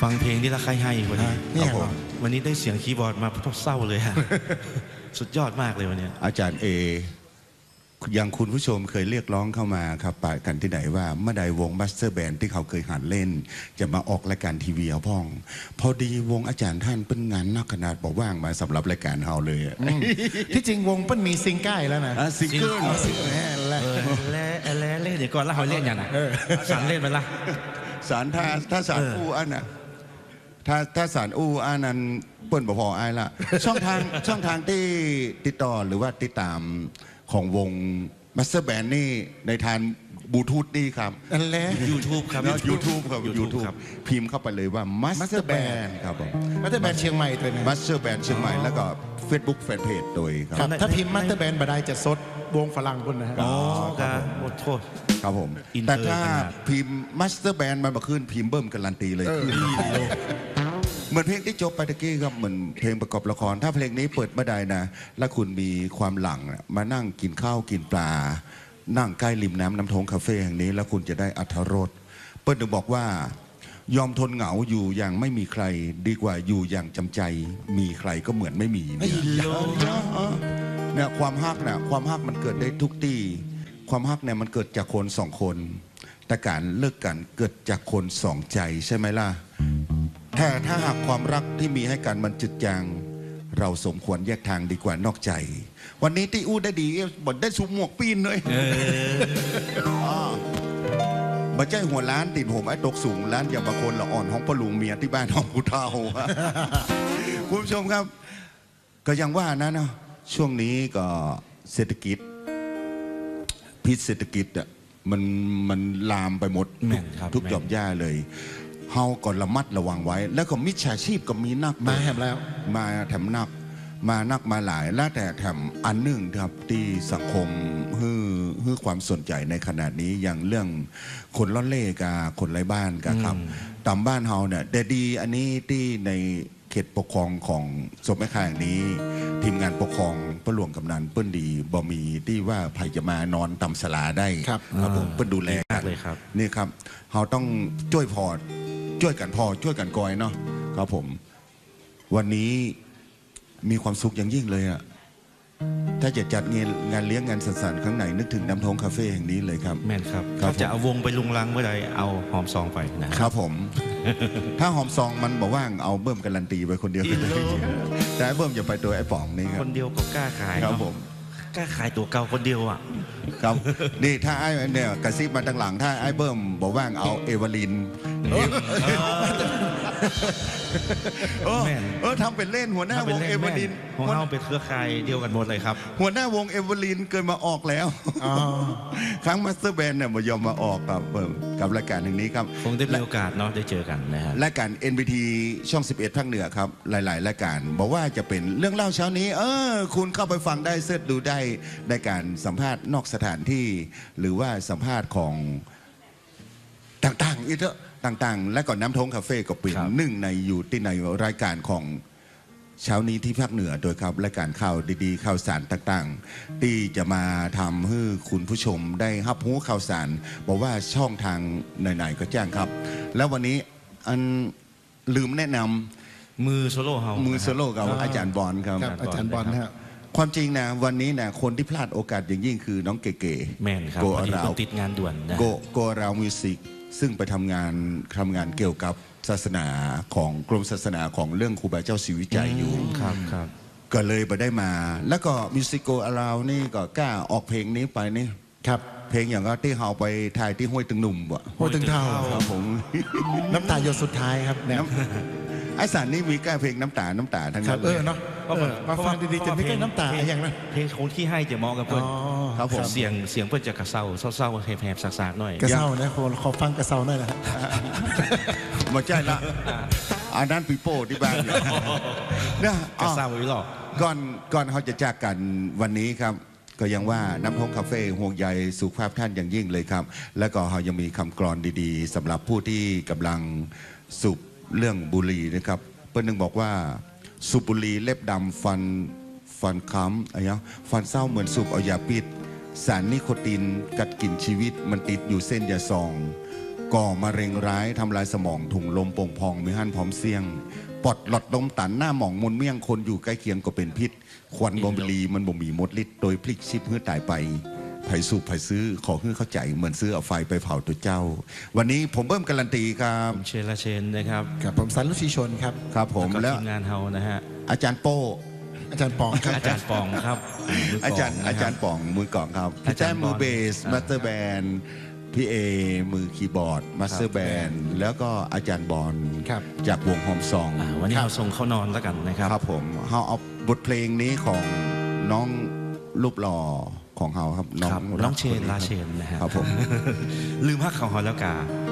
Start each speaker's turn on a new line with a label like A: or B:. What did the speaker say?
A: ฟังเพลงที่ละใครให้วันนี้
B: ครับผม
A: วันนี้ได้เสียงคีย์บอร์ดมาเศร้าเลยฮะ สุดยอดมากเลยวันนี้
B: อาจารย์เออย่างคุณผู้ชมเคยเรียกร้องเข้ามาครับป่ากันที่ไหนว่าเมื่อใดวงบัสเตอร์แบนด์ที่เขาเคยหัดเล่น จะมาออกรายการทีวีเอาพ่อง พอดีวงอาจารย์ท่านเป็นงานนักขนาดบอกว่างมาสำหรับรายการเฮาเลย
C: ที่จริงวงเปิ้ลมีซิงเกิลแล้วนะ
B: ซิงเกิล
C: แล้ว
A: เล่นเดี๋ยวก่อนแล้วเขาเล่นอย่างน่ะสารเล่นมันละ
B: สารถ้าสารอู้อันน่ะถ้าสารอู้อันนั้นเปิ้ลบ่พอไอ้ละช่องทางที่ติดต่อหรือว่าติดตามของวงมาสเตอร์แบนด์นี่ในทางบลูทูธนี่ครับ
C: อันแรก
A: YouTube ครับ
B: YouTube ครับ YouTube พิมพ์เข้าไปเลยว่ามาสเตอร์แบนด์ครับผม
C: มาสเตอร์แบนด์เชียงใหม่ตัวนี้
B: มาสเตอร์แบนด์เชียงใหม่แล้วก็ Facebook Fanpage โดยครับ
C: ถ้าพิมพ์มาสเตอร์แบนด์บดายจะซดวงฝรั่งคนนะฮะ
A: อ๋อครับหมดโทษ
B: ครับผมแต่ถ้าพิมพ์มาสเตอร์แบนด์มันมาขึ้นพิมพ์เบิ้มการันตีเลยขึ้นเหมือนเพลงที่จบไปตะกี้ครับเหมือนเพลงประกอบละครถ้าเพลงนี้เปิดเมื่อใดนะแล้วคุณมีความหลังมานั่งกินข้าวกินปลานั่งใกล้ริมน้ำทงคาเฟ่แห่งนี้แล้วคุณจะได้อรรถรสเปิ้ลถึงบอกว่ายอมทนเหงาอยู่อย่างไม่มีใครดีกว่าอยู่อย่างจำใจมีใครก็เหมือนไม่มีเนี่ยความฮักมันเกิดได้ทุกที่ความฮักเนี่ยมันเกิดจากคนสองคนแต่การเลิกกันเกิดจากคนสองใจใช่ไหมล่ะแต่ถ้าหากความรักที่มีให้กันมันจืดจางเราสมควรแยกทางดีกว่านอกใจวันนี้ที่อู้ได้ดีบดได้สูบหมวกปีนเลยมาใจหัวล้านติดผมไอ้ตกสูงล้านอย่างบางคนละอ่อนห้องปลุงเมียที่บ้านห้องผู้เฒ่าคุณผู้ชมครับก็ยังว่านะเนาะช่วงนี้ก็เศรษฐกิจพิษเศรษฐกิจอ่ะมันลามไปหมดทุกหย่อมย่าเลยเฮาก่อนระมัดระวังไว้แล้วก็มิจฉาชีพก็มีนัก
C: มาแถมแล้ว
B: มาแถมนักมาหลายแล้วแต่แถมอันหนึ่งครับที่สังคมฮือความสนใจในขณะนี้อย่างเรื่องคนล่อนเล่กับคนไร้บ้านกับครับตามบ้านเฮาเนี่ยแต่ดีอันนี้ที่ในเขตปกครองของสมแม่ข่างนี้ทีมงานปกครองเปิ้ลหลวงกำนันเปิ้ลดีบ่มีที่ว่าใครจะมานอนต่ำสลาได้ครับผมเปิ้ลดูแลกันนี่ครับเฮาต้องช่วยกันพอช่วยกันกอยเนาะครับผมวันนี้มีความสุขอย่างยิ่งเลยอ่ะถ้าจะจัดงานเลี้ยงงานสังสรรค์ครั้งไหนนึกถึงน้ำทงคาเฟ่แห่งนี้เลยครับ
A: แม่นครับถ้าจะเอาวงไปลุงลังเมื่อใดเอาหอมซองไป
B: นะครับผมถ้าหอมซองมันบอกว่างเอาเบิ่มการันตีไปคนเดียวแต่ไอ้เบิ่มอย่าไปตัวไอ้ป๋องนี่ครับ
A: คนเดียวก็กล้าขาย
B: ครับผม
A: กล้าขายตัวเก่าคนเดียวอ่ะ
B: ครับนี่ถ้าไอ้เนี่ยกระซิบมาตั้งหลังถ้าไอ้เบิ่มบอกว่างเอาเอวาลินทำเป็นเล่นหัวหน้าวงเอเวอร์ลิน
A: หัวหน้าเป็นเครือข่ายเดียวกันหมดเลยครับ
B: หัวหน้าวงเอเวอร์ลินเกินมาออกแล้วครั้งมาสเตอร์แบนด์เนี่ยมายอมมาออกกับรายการอย่างนี้ครับ
A: คงได้มีโอกาสเนาะได้เจอกันนะฮะ
B: รายการ NBT ช่อง 11 ภาคเหนือครับหลายๆรายการบอกว่าจะเป็นเรื่องเล่าเช้านี้คุณเข้าไปฟังได้เสิร์ชดูได้ในการสัมภาษณ์นอกสถานที่หรือว่าสัมภาษณ์ของต่างๆอีกต่างๆและก่อนน้ำทงคาเฟ่ก็เป็นหนึ่งในอยู่ที่ในรายการของเช้านี้ที่ภาคเหนือโดยครับรายการข่าวดีๆข่าวสารต่างๆที่จะมาทำให้คุณผู้ชมได้รับรู้ข่าวสารบอกว่าช่องทางไหนๆก็แจ้งครับแล้ววันนี้อันลืมแนะน
A: ำมือโซโล่
B: กับอาจารย์บอลครับ
C: อาจารย์บอลครับ
B: ความจริงนะวันนี้นะคนที่พลาดโอกาสอย่างยิ่งคือน้องเก๋
A: ๆแม่นครับ
B: โกราว
A: ติดงานด่วนนะ
B: โกราวมิวสิกซึ่งไปทำงานเกี่ยวกับศาสนาของกรมศาสนาของเรื่องครูบาเจ้าศรีวิจัยอยู่
A: ครับ
B: ก็เลยไปได้มาแล้วก็มิวสิโกอาราวนี่ก็กล้าออกเพลงนี้ไปนี่
C: ครับ
B: เพลงอย่างก็ที่เฮาไปถ่ายที่ห้วยตึงหนุ่มวะ
C: ห้วยตึงเท่า
B: ครับผม
C: น้ำตาหยดสุดท้ายครับ
B: ไอ้สารนี่มีแก้เพลงน้ำตาทั้งนั้น
C: เนาะมาฟังดีๆจะไม่ใช่น้ำตาอย่างนั้น
A: เพลงคนที่ให้จะเหมาะกับเพื่อน
B: ครับผม
A: เสียงเพื่อนจะกระเซาแหบๆสากๆหน่อย
C: กระเซานะขอฟังกระเซาหน่อยนะ
B: มาใจละอันนั้นปีโป้ที่บ้านเนี่ย
A: กระเซาอีหรอ
B: ก่อนเขาจะจากกันวันนี้ครับก็ยังว่าน้ำทงคาเฟ่ห่วงใยสุขภาพท่านอย่างยิ่งเลยครับแล้วก็เขายังมีคำกลอนดีๆสำหรับผู้ที่กำลังสูบเรื่องบุหรี่นะครับเพื่อนหนึ่งบอกว่าสูบบุหรี่เล็บดำฟันค้ำอะไรเงี้ยฟันเศร้าเหมือนสูบเอายาพิษสารนิโคตินกัดกินชีวิตมันติดอยู่เส้นยาซองก่อมะเร็งร้ายทำลายสมองถุงลมโป่งพองมีหั่นพร้อมเสี่ยงปอดหลอดลมตันหน้าหมองมนเมี่ยงคนอยู่ใกล้เคียงก็เป็นพิษควันบอมบีมันบ่มีมดฤทธิ์โดยพลิกชิบเพื่อตายไปไผ่สูบไผ่ซื้อขอให้เข้าใจเหมือนซื้อเอาไฟไปเผาตัวเจ้า วันนี้ผมเบิ้มการันตีครับ
A: ผมเชนละเชนนะครับ
C: ครับผมสันลุชีชนครับ
B: ครับผม
A: แล้
B: แล้ว ว
A: ทีมงานเฮานะฮะ
B: อาจารย์โป้
C: อาจารย์ปองครับ
A: อาจารย์ปองครับมืกล
B: อาจารย์
A: นะคบ
B: อาจารย์ป๋องมือกลองครับพี่
A: อาจาร
B: แต้
A: ย์
B: มมือ
A: ปอง
B: เบส
A: อ่า
B: มาสเตอร์แบนด์พี่เอมือคีย์บอร์ดมาสเตอร์แบนด์แล้วก็อาจารย์บอล
C: ครับ
B: จากวงหอมซอง
A: วันนี้เราส่งเข้านอนแล้วกันนะครับ
B: ครับผมเขาเอาบทเพลงนี้ของน้องรูปหล่อของเขาครับ
A: ครับน้องเชนลาเชนนะฮะ
B: ครับผม
A: ลืมฮักเขาหอแล้วกา